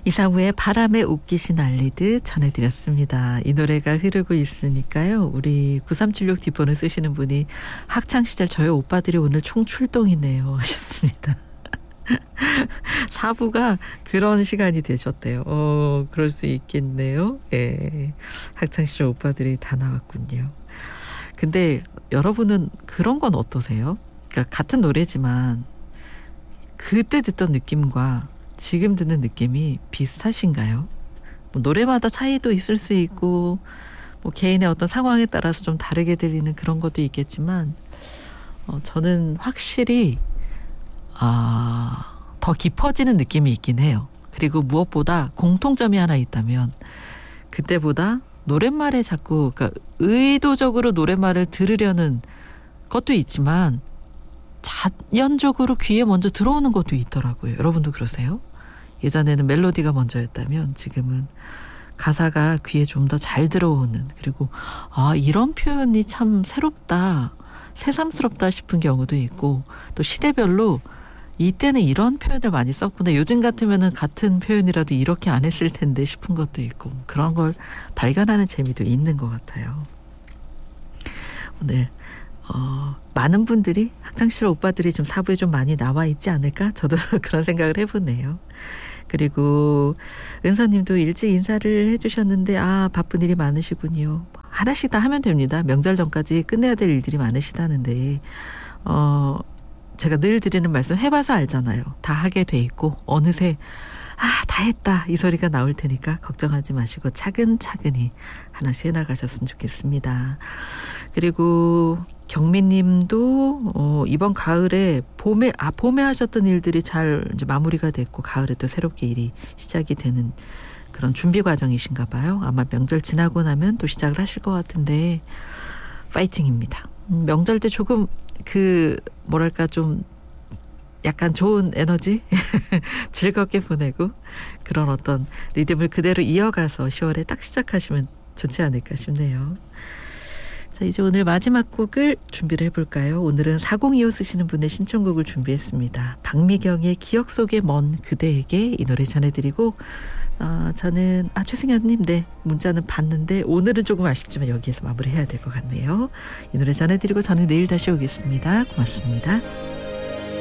이상우의 바람에 옷깃이 날리듯 전해드렸습니다. 이 노래가 흐르고 있으니까요. 우리 9376 뒷번호 쓰시는 분이 학창시절 저희 오빠들이 오늘 총출동이네요 하셨습니다. 4부가 그런 시간이 되셨대요. 그럴 수 있겠네요. 예, 학창시절 오빠들이 다 나왔군요. 근데 여러분은 그런 건 어떠세요? 그러니까 같은 노래지만 그때 듣던 느낌과 지금 듣는 느낌이 비슷하신가요? 뭐 노래마다 차이도 있을 수 있고 뭐 개인의 어떤 상황에 따라서 좀 다르게 들리는 그런 것도 있겠지만 저는 확실히 더 깊어지는 느낌이 있긴 해요. 그리고 무엇보다 공통점이 하나 있다면 그때보다 노랫말에 자꾸 그러니까 의도적으로 노랫말을 들으려는 것도 있지만 자연적으로 귀에 먼저 들어오는 것도 있더라고요. 여러분도 그러세요? 예전에는 멜로디가 먼저였다면 지금은 가사가 귀에 좀 더 잘 들어오는, 그리고 이런 표현이 참 새롭다, 새삼스럽다 싶은 경우도 있고, 또 시대별로 이때는 이런 표현을 많이 썼구나, 요즘 같으면은 같은 표현이라도 이렇게 안 했을 텐데 싶은 것도 있고, 그런 걸 발견하는 재미도 있는 것 같아요. 오늘 많은 분들이 학창시절 오빠들이 좀 사부에 좀 많이 나와 있지 않을까? 저도 그런 생각을 해보네요. 그리고 은서님도 일찍 인사를 해주셨는데 바쁜 일이 많으시군요. 하나씩 다 하면 됩니다. 명절 전까지 끝내야 될 일들이 많으시다는데 제가 늘 드리는 말씀 해봐서 알잖아요. 다 하게 돼 있고 어느새 다 했다 이 소리가 나올 테니까 걱정하지 마시고 차근차근히 하나씩 해나가셨으면 좋겠습니다. 그리고 경민님도 이번 가을에 봄에 하셨던 일들이 잘 이제 마무리가 됐고 가을에 또 새롭게 일이 시작이 되는 그런 준비 과정이신가 봐요. 아마 명절 지나고 나면 또 시작을 하실 것 같은데 파이팅입니다. 명절 때 조금 뭐랄까 좀 약간 좋은 에너지 즐겁게 보내고 그런 어떤 리듬을 그대로 이어가서 10월에 딱 시작하시면 좋지 않을까 싶네요. 자, 이제 오늘 마지막 곡을 준비를 해볼까요? 오늘은 4025 쓰시는 분의 신청곡을 준비했습니다. 박미경의 기억 속의 먼 그대에게 이 노래 전해드리고 저는 최승현님 문자는 봤는데 오늘은 조금 아쉽지만 여기에서 마무리해야 될 것 같네요. 이 노래 전해드리고 저는 내일 다시 오겠습니다. 고맙습니다.